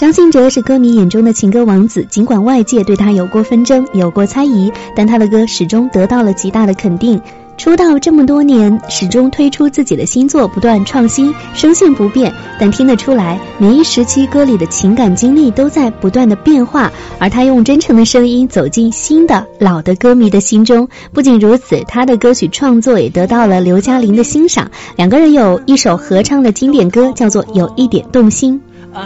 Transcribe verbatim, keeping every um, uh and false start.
张信哲是歌迷眼中的情歌王子，尽管外界对他有过纷争，有过猜疑，但他的歌始终得到了极大的肯定。出道这么多年，始终推出自己的新作，不断创新，声线不变，但听得出来，每一时期歌里的情感经历都在不断的变化，而他用真诚的声音走进新的、老的歌迷的心中。不仅如此，他的歌曲创作也得到了刘嘉玲的欣赏，两个人有一首合唱的经典歌，叫做《有一点动心》。